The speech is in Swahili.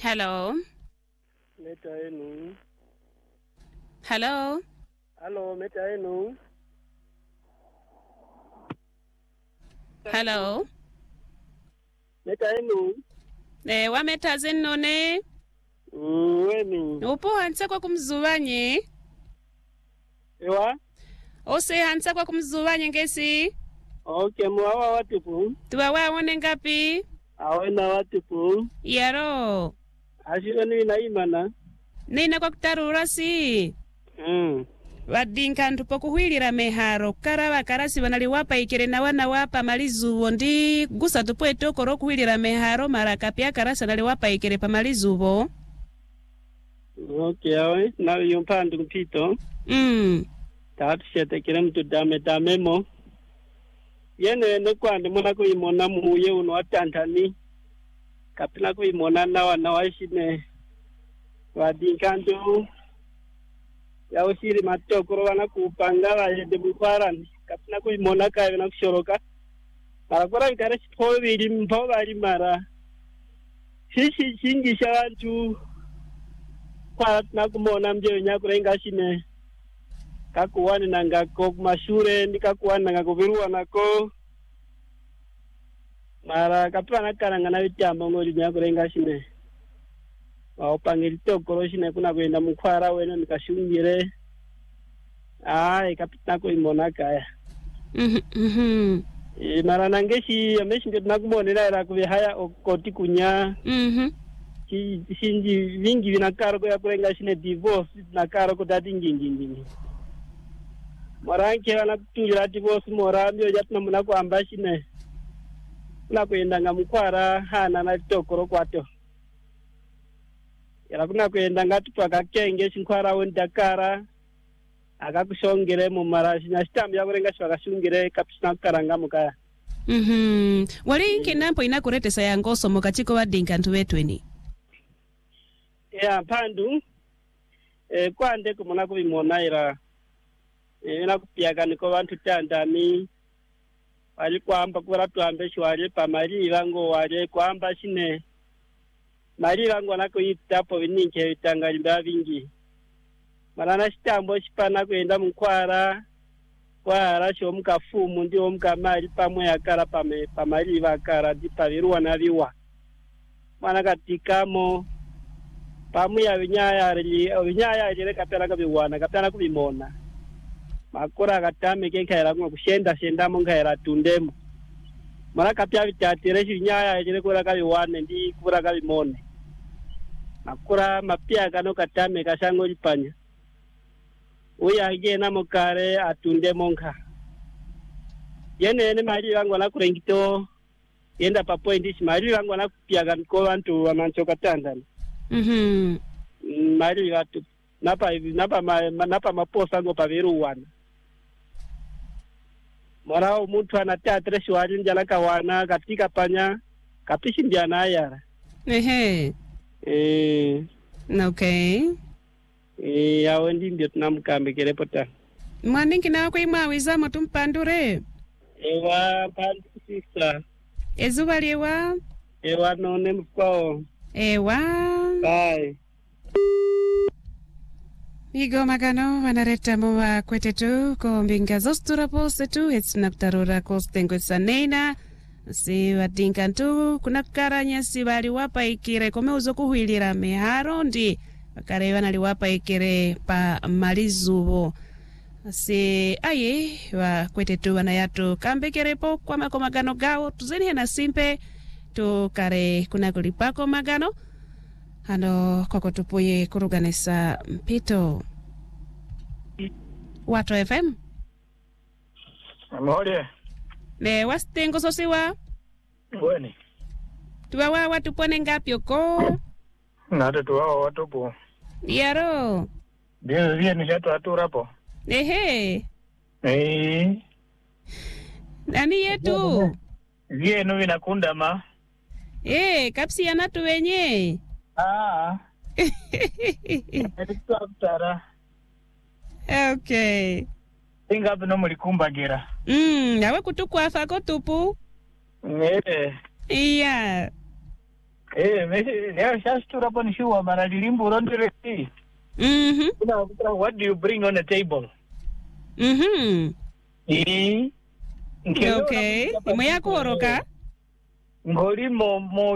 Hello. Meta enu. Hello. Hello, meta enu. Hello. Meta enu. Wameta zinone. Weni. Upo hansa kwa kumzuvanye. Ewa? Ose hansa kwa kumzuvanye ngesi. Okay, mwawa watupu. Tuwa wawone ngapi? Awena watupu. Yaro. Ashira ni naimana. Nina kwa kutarura si. Wadinka ntupo kuhwilira meharo karawa karasi wanaliwapa ikere na wana wapa malizuvo ndi gusa tupo etokoro kuhwilira meharo maraka pia karasi wanaliwapa ikere pa malizuvo. Okay, awe. Na yumpandu mpito. Tatu shete kire mtu damemo. Yene nekwande mwana kuimona muye uno watantani. Kapina kuimona na wana washine. Wadinkandu. Ya usiri matokoro wana kupanga wajende mkwarani. Kapina kuimona kaya na kushoroka. Marakora vikare chipowe vili mpo wali mara. Shishi chingisha wantu. Kwa na kumona mjewe nyakura ingashine. Kakuwani na ngako mashure ndikakuwani na ngako viruwa nako. Mara kapina nakaranga na vityamba ngoli nyakura ingashine. Waopangiri tokoro shine kuna kwenda mkwara weno nikashungire. Kapita kuimona kaya. Mara nangeshi yameshi ndio tunakumonera era kuvihaya okoti kunya. Shinji vingi vinakaro kwa kurenga shine divorce nakaro kutati ngingi. Moranke wana kutungira divorce morambyo jatuna muna kuamba shine. Kuna kwenda ngamkwara hana na tokoro kwato. Yala kuna kwenda ngatupa akakenge shinkwara wendakara akakushongere mu marashi na shitambi yakurenga shwakashungire kapishina karanga mukaya. Wali inke nampo inakuretesa ya ngoso mukachiko wadinka ntu wetweni. Pandu kwande kumona kubimona ira nakupiaga niko bantu tandami wali kwamba kubara tuambe shwali pamalira ngo wali kwamba shine malira ngo nako yitapo bininke bitangalimba bingi marana shitambo shipana kwenda mkwara kwara sho mukafumu ndio mkamali pamwe yakara pamalira akara dipaviruwa na viwa mana katikamo pamu ya vinyaya jere kapera kabiwana kapera kubimona makora katame kenkaira ngo kushenda shendamo ngaira tundemo mara kapya bitatire vinyaya jere kora kabiwana ndi kura kabimone makora mapya kano katame kashango lipanya uya agena mokare atundemo nka yene mali wangu na kurengito yenda pa point mali wangu na kupya ko bantu wananchoka tandana mali watu napa maposa ngo paviruwana mara umuntu anatatre shwari njala kawana katika panya kapishi ndiana yara Okay. Yawe ndio tunamkambe kelepota Mwaningi na kwa imwa wizamo tumpandure. Ewa pandu sister. Ezuba liwa. Ewa none mkwao. Ewa. Bye. Igo magano wanareta mwa kwetetu ko mbinga zostura posetu etsunakutarura kostengo sanena si wadinka ntu kuna karanya si bali wapa ikire kome uzo kuhwilira meharo ndi bakare wana liwapa ikire pa malizubo si aye wa kwetetu wana yatu kambekerepo kwa magano gao tuzeni na simpe tu kare kuna kulipako magano hano koko tupuye kuruganisa mpito Wato FM Amore ne wastengo sosiwa Bweni tuwa watu pone ngapi uko Nada tuwa watu po Yaro Bien ni jato aturapo Nani yetu Vie no vinakunda ma kapsi ya natu wenye Edikutara Okay Inga bino mulikumbagira nawe kutukwa fako tupu Iya leo shasturapo nishuwa mara lilimbu rondireti. What do you bring on the table? Okay. Imo yako oroka? Ngoli mo